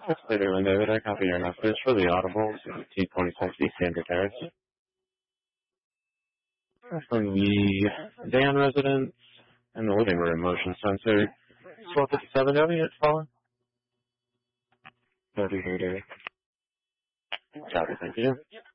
Later, when David, I copy your message for the Audibles, T26 East Santa Terrace. From the Dan residence in the living room, motion sensor. 1257 it's fallen. What do you hear, David? Copy, thank you.